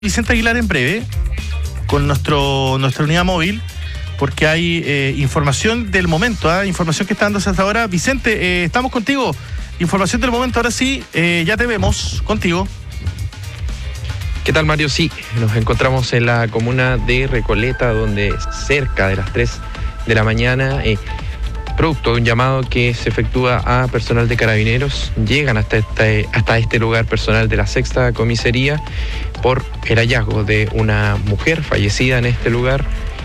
Vicente Aguilar en breve con nuestra unidad móvil, porque hay información del momento, información que está dándose hasta ahora. Vicente, estamos contigo. Información del momento, ahora sí, ya te vemos contigo. ¿Qué tal, Mario? Sí, nos encontramos en la comuna de Recoleta, donde cerca de las 3 de la mañana, producto de un llamado que se efectúa a personal de Carabineros, llegan hasta este lugar personal de la 6ª comisaría por el hallazgo de una mujer fallecida en este lugar,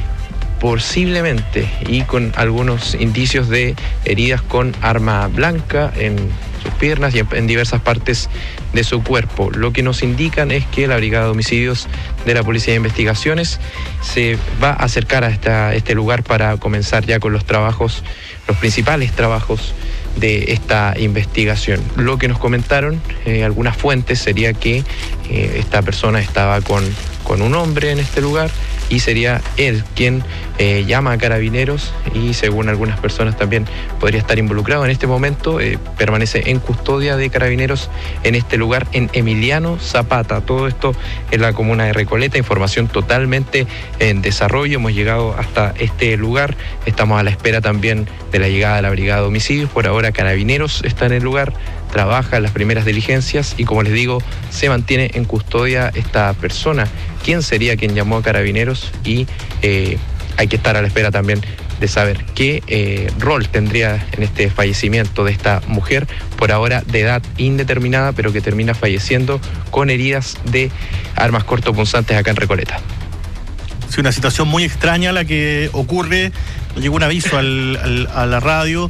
posiblemente y con algunos indicios de heridas con arma blanca en sus piernas y en diversas partes de su cuerpo. Lo que nos indican es que la Brigada de Homicidios de la Policía de Investigaciones se va a acercar a este lugar para comenzar ya con los principales trabajos de esta investigación. Lo que nos comentaron algunas fuentes sería que esta persona estaba con un hombre en este lugar y sería él quien llama a Carabineros y, según algunas personas, también podría estar involucrado. En este momento permanece en custodia de Carabineros en este lugar, en Emiliano Zapata. Todo esto en la comuna de Recoleta, información totalmente en desarrollo. Hemos llegado hasta este lugar, estamos a la espera también de la llegada de la Brigada de Homicidios. Por ahora Carabineros está en el lugar, trabaja en las primeras diligencias y, como les digo, se mantiene en custodia esta persona. ¿Quién sería quien llamó a Carabineros? Y hay que estar a la espera también de saber qué rol tendría en este fallecimiento de esta mujer, por ahora de edad indeterminada, pero que termina falleciendo con heridas de armas cortopunzantes acá en Recoleta. Sí, una situación muy extraña la que ocurre. Nos llegó un aviso a la radio.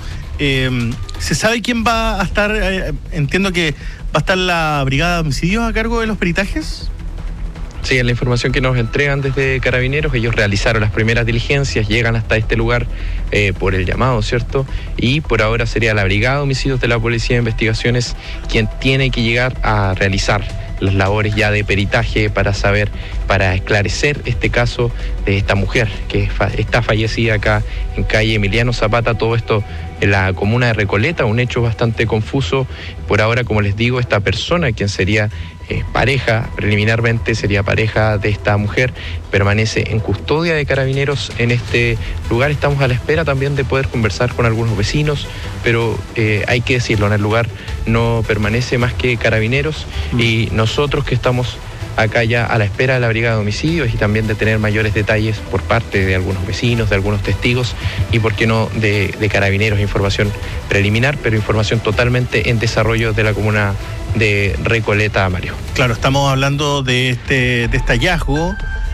¿Se sabe quién va a estar? Entiendo que va a estar la Brigada de Homicidios a cargo de los peritajes. Sí, en la información que nos entregan desde Carabineros, ellos realizaron las primeras diligencias, llegan hasta este lugar por el llamado, ¿cierto? Y por ahora sería la Brigada de Homicidios de la Policía de Investigaciones quien tiene que llegar a realizar las labores ya de peritaje para esclarecer este caso de esta mujer que está fallecida acá en calle Emiliano Zapata. Todo esto en la comuna de Recoleta, un hecho bastante confuso. Por ahora, como les digo, esta persona, quien sería pareja, preliminarmente sería pareja de esta mujer, permanece en custodia de Carabineros en este lugar. Estamos a la espera también de poder conversar con algunos vecinos, pero hay que decirlo, en el lugar no permanece más que Carabineros y nosotros que estamos acá ya a la espera de la Brigada de Homicidios y también de tener mayores detalles por parte de algunos vecinos, de algunos testigos y, por qué no, de Carabineros. Información preliminar, pero información totalmente en desarrollo de la comuna de Recoleta, Mario. Claro, estamos hablando de este hallazgo.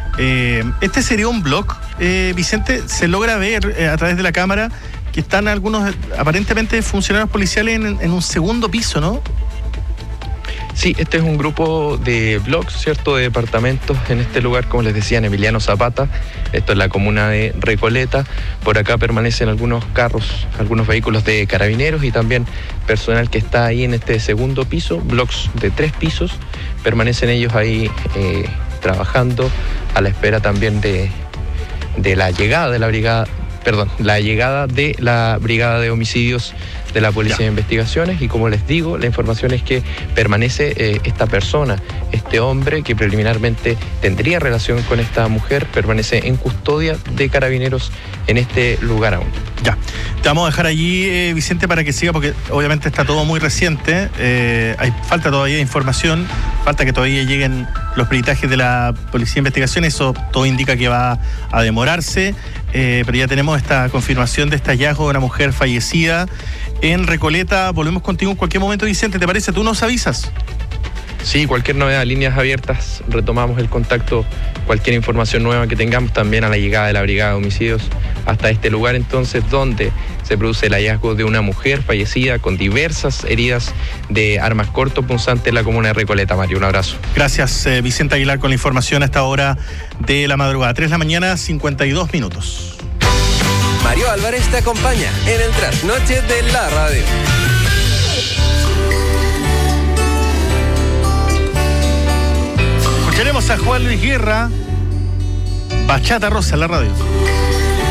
Este sería un blog, Vicente. Se logra ver a través de la cámara que están algunos aparentemente funcionarios policiales en un segundo piso, ¿no? Sí, este es un grupo de blogs, ¿cierto?, de departamentos en este lugar, como les decía, en Emiliano Zapata. Esto es la comuna de Recoleta. Por acá permanecen algunos carros, algunos vehículos de Carabineros y también personal que está ahí en este segundo piso, blogs de 3 pisos. Permanecen ellos ahí trabajando a la espera también de la llegada de la Brigada de Homicidios de la Policía de Investigaciones. Y, como les digo, la información es que permanece esta persona, este hombre que preliminarmente tendría relación con esta mujer, permanece en custodia de Carabineros en este lugar aún. Ya, te vamos a dejar allí, Vicente, para que siga, porque obviamente está todo muy reciente. Falta todavía información, falta que todavía lleguen los peritajes de la Policía de Investigación. Eso todo indica que va a demorarse, pero ya tenemos esta confirmación de este hallazgo de una mujer fallecida en Recoleta. Volvemos contigo en cualquier momento, Vicente, ¿te parece? ¿Tú nos avisas? Sí, cualquier novedad, líneas abiertas, retomamos el contacto, cualquier información nueva que tengamos, también a la llegada de la Brigada de Homicidios hasta este lugar, entonces, donde se produce el hallazgo de una mujer fallecida con diversas heridas de armas cortopunzantes en la comuna de Recoleta. Mario, un abrazo. Gracias, Vicente Aguilar, con la información a esta hora de la madrugada. 3 de la mañana, 52 minutos. Mario Álvarez te acompaña en el trasnoche de la radio. Escucharemos a Juan Luis Guerra, Bachata Rosa en la radio.